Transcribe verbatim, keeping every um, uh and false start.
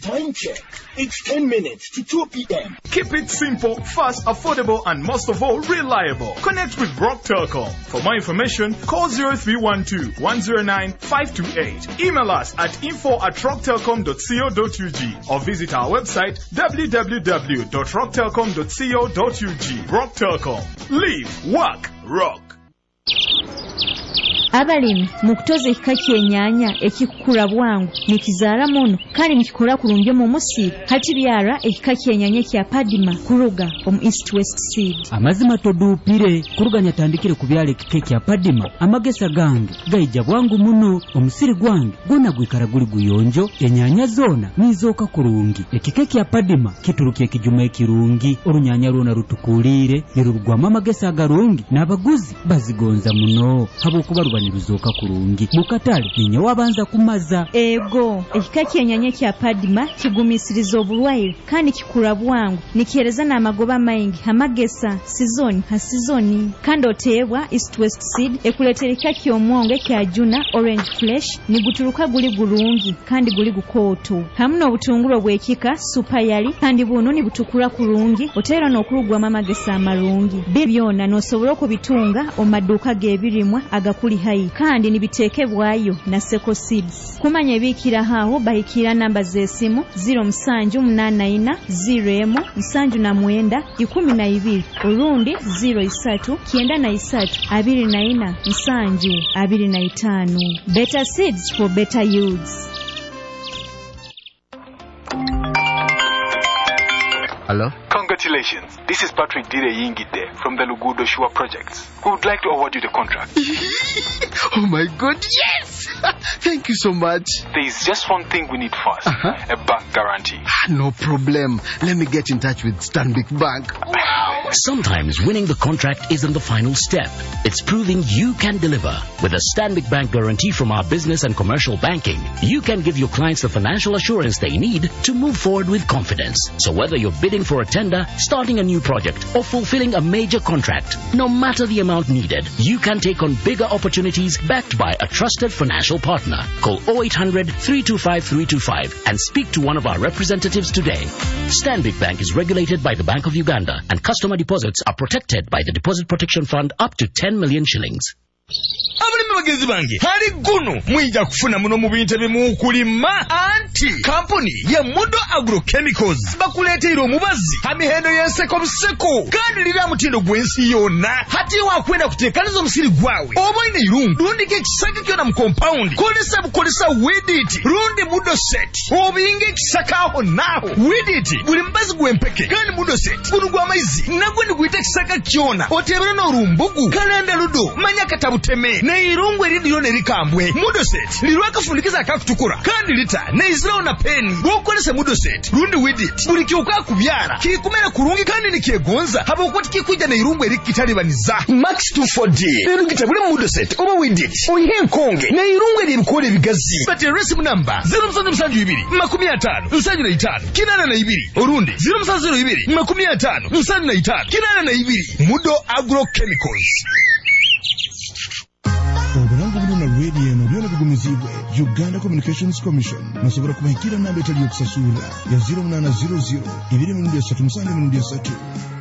Time check. It's ten minutes to two p.m. Keep it simple, fast, affordable, and most of all, reliable. Connect with Rock Telecom. For more information, call zero three one two, one zero nine, five two eight. Email us at info at rock telecom dot co dot u g or visit our website w w w dot rock telecom dot co dot u g. Rock Telecom. Live, work, rock. Abalimi mukutoza ekika ky'ennyanya ekikula bwangu nikizaala muno kandi nikikola kulungi mu musiri hati byara ekika ky'ennyanya kya Padima kuruga omu East West Seed. Amazima toduupire kuruganya tandikire ku byala ekika kya Padima amagesa gange gayija bwangu muno omusiri gwange gwonna gwikala guli guyonjo ennyanya zoona nizooka kulungi. Ekika kya Padima kitulukye ekijuma ekirungi olunyanya lwona lutukuliire ne lugwamu amagesa agalungi n'abaguzi bazigonza muno habwokuba niruzoka kurungi mukatale ninyo wabanza kumaza. Ego ekika ky'ennyanya kya Padima kigumisiriza obulwaire kandi kikula bwangu nikyereza n'amagoba maingi amagesa sizoni ha sizoni kandi oteebwa East West Seed ekuleetera ekika ky'omwonge kya Juna Orange Flesh nigutuluka guli gulungi kandi guli gukooto hamu n'obutungulu bw'ekika Super Yali kandi buno nibutukula kulungi oteera n'okulugwamu amagesa amalungi byonna n'osobola okubitunga omaduuka g'ebirimwa agakuli hai kandi nibiteekebwayo na Seko Seeds. Kumanya ebikira hawo bahikira namba z'essimu zero seven eight nine zero one seven nine one two olundi zero three nine three two nine seven two five. Better seeds for better yields. Hello? Congratulations. This is Patrick Dire Yingide from the Lugudo Shua Projects. We would like to award you the contract. Oh my God, yes! Thank you so much. There is just one thing we need first. Uh-huh. A bank guarantee. No problem. Let me get in touch with Stanbic Bank. Wow! Sometimes winning the contract isn't the final step. It's proving you can deliver. With a Stanbic Bank guarantee from our business and commercial banking, you can give your clients the financial assurance they need to move forward with confidence. So whether you're bidding for a tender, starting a new project, or fulfilling a major contract, no matter the amount needed, you can take on bigger opportunities backed by a trusted financial partner. Call zero eight hundred, three two five, three two five and speak to one of our representatives today. Stanbic Bank is regulated by the Bank of Uganda, and customer deposits are protected by the Deposit Protection Fund up to ten million shillings. Abulimi bagenzi bange hali guno mwija kufuna muno mu bintu ebimu kulima anti company ya Mudo Agrochemicals bakuleetera omubazi amihendo y'enseko buseko kandi lira mutindo gwensi yonna hati wakwenda kuteekaniza omusiri gwawe oba ine irungu rundike ekisaka kyona mu compound kolesa bukolesa Weedit rundi Mudo Set obinge ekisaka aho naho Weedit buli mbazi gwempeke kandi Mudo Set guno gw'amaizi nagwe niguyita ekisaka kyona otebera n'olumbugu kalenda ludo manya katabuteme ne irungu eridiyo nerikambwe Mudo Set lirwa kafundikiza akakutukura kandi lita ne izrawo na peni wokolese Mudo Set rundi Weedit buli kyuka kubyara kikumera kurungi kandi nikyegonza haba okoti kikuja ne irungu erikitalibaniza Max two four D rero kitabule Mudo Set oba Weedit oyihe nkonge ne irungu eribikole bigazi bati receipt number zero seven seven two makumi atano nsajira itano kinana na ibiri orundi zero seven zero two makumi atano nsajira na itano kinana na ibiri Mudo Agrochemicals. Oburangu buno na radio eno byona bigumizibwe Uganda Communications Commission nasobora kubahikira namba etali yokusasula ya zero nine zero zero two three three three